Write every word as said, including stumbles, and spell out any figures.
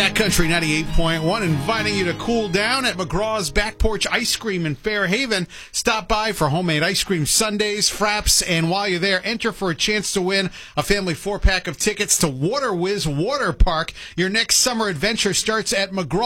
Country ninety-eight point one, inviting you to cool down at McGraw's Back Porch Ice Cream in Fairhaven. Stop by for homemade ice cream sundaes, fraps, and while you're there, enter for a chance to win a family four-pack of tickets to Water Whiz Water Park. Your next summer adventure starts at McGraw.